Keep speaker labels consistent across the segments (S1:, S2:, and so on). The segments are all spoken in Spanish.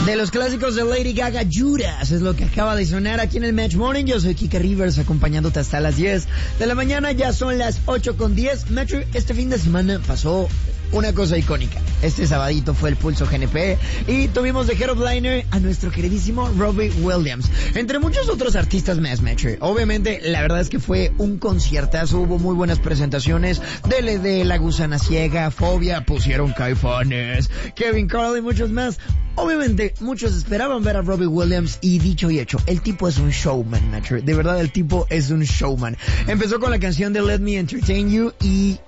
S1: De los clásicos de Lady Gaga, Judas es lo que acaba de sonar aquí en el Match Morning. Yo soy Kike Rivers, acompañándote hasta las 10 de la mañana. Ya son las 8:10. Metro, este fin de semana pasó una cosa icónica. Este sabadito fue el Pulso GNP y tuvimos de headliner a nuestro queridísimo Robbie Williams, entre muchos otros artistas más, Metro. Obviamente, la verdad es que fue un conciertazo. Hubo muy buenas presentaciones de La Gusana Ciega, Fobia, pusieron Caifanes, Kevin Carl y muchos más. Obviamente, muchos esperaban ver a Robbie Williams y dicho y hecho, el tipo es un showman, Metro. De verdad, el tipo es un showman. Empezó con la canción de Let Me Entertain You y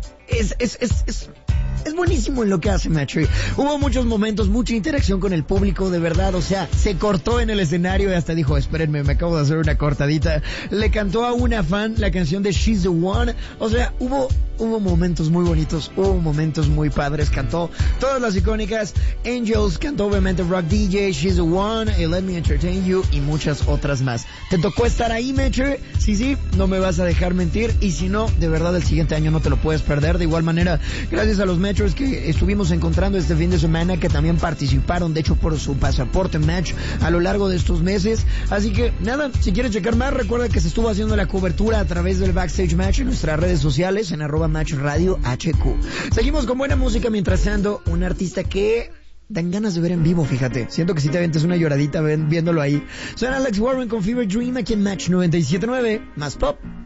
S1: es buenísimo en lo que hace, Metro. Hubo muchos momentos, mucha interacción con el público, de verdad, o sea, se cortó en el escenario y hasta dijo, espérenme, me acabo de hacer una cortadita. Le cantó a una fan la canción de She's the One, o sea, hubo momentos muy bonitos, hubo momentos muy padres, cantó todas las icónicas. Angels, cantó obviamente Rock DJ, She's the One, Let Me Entertain You y muchas otras más. ¿Te tocó estar ahí, Metro? Sí, no me vas a dejar mentir, y si no, de verdad el siguiente año no te lo puedes perder. De igual manera, gracias a los Metros que estuvimos encontrando este fin de semana, que también participaron, de hecho, por su pasaporte Match a lo largo de estos meses. Así que nada, si quieres checar más, recuerda que se estuvo haciendo la cobertura a través del Backstage Match en nuestras redes sociales, en @MatchRadioHQ. Seguimos con buena música, mientras tanto, un artista que dan ganas de ver en vivo, fíjate. Siento que si te avientas una lloradita viéndolo ahí. Suena Alex Warren con Fever Dream aquí en Match 97.9, más pop,